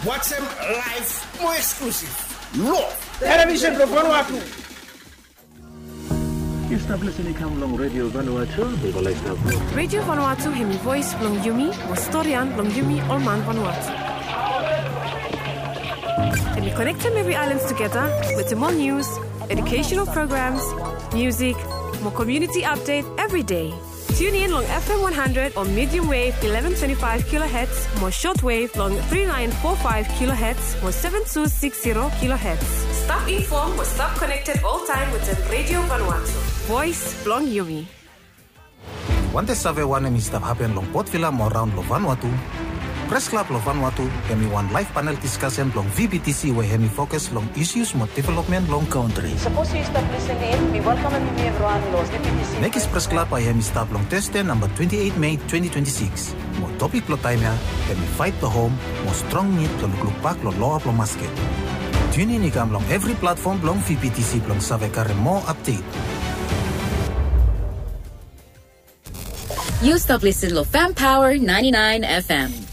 WhatsApp live more exclusive. Love television lo Vanuatu. Establishing income long Radio Vanuatu, Radio Vanuatu hemi voice long Yumi, Wastorian long Yumi Olman Vanuatu. And we connect Mary Islands together with more news, educational programs, music, more community update every day. Tune in long FM 100 or medium wave 1125 kilohertz, more shortwave long 3945 kilohertz, more 7260 kilohertz. Stop informed or stop connected all time with the Radio Vanuatu. Voice long Yumi. Want to save one and stuff happen long Port Vila more around lo Vanuatu? Press Club lo Vanuatu, hemi one live panel discussion long VBTC where hemi focus long issues more development long country. Suppose you stop listening, we welcome everyone los VBTC. Next Press Club ay hemi stop long teste number 28 May 2026. More topic lo time ya, hemi fight the home, more strong need lo look back lo law lo masket. Tune in ikam long every platform long VBTC long save kare more update. You stop listening to Fam Power 99 FM.